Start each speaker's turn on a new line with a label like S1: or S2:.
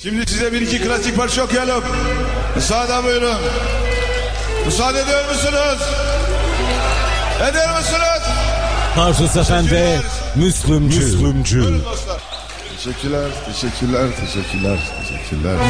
S1: Şimdi size bir iki klasik parça okuyalım. Müsaade buyurun. Müsaade ediyor musunuz? Eder misiniz?
S2: Tarsus Efendi Müslümcü.
S1: Buyurun dostlar. Teşekkürler.